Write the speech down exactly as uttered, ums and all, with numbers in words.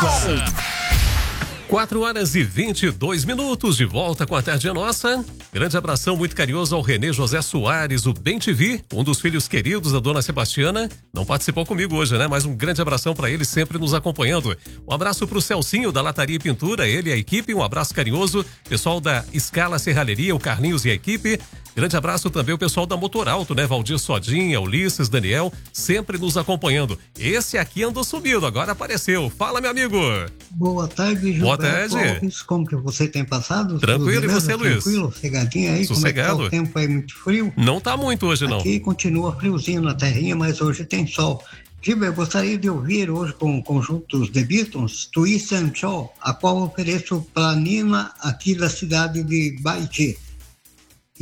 quatro horas e vinte e dois minutos, de volta com a Tarde é Nossa. Grande abração muito carinhoso ao Renê José Soares, o Bem T V, um dos filhos queridos da dona Sebastiana. Não participou comigo hoje, né? Mas um grande abração para ele, sempre nos acompanhando. Um abraço pro Celcinho da Lataria e Pintura, ele e a equipe. Um abraço carinhoso. Pessoal da Escala Serralheria, o Carlinhos e a equipe. Grande abraço também o pessoal da Motor Alto, né? Valdir Sodinha, Ulisses, Daniel, sempre nos acompanhando. Esse aqui andou sumido, agora apareceu. Fala, meu amigo. Boa tarde, Gilberto. Boa tarde. Alves. Como que você tem passado? Tranquilo, e você, Luiz? Tranquilo, sossegadinho aí? Sossegado. Como é que tá? O tempo aí muito frio? Não tá muito hoje, não. Aqui continua friozinho na terrinha, mas hoje tem sol. Gilberto, gostaria de ouvir hoje com o conjunto dos The Beatles, Twist and Shout, a qual ofereço para a Nina aqui da cidade de Baiti.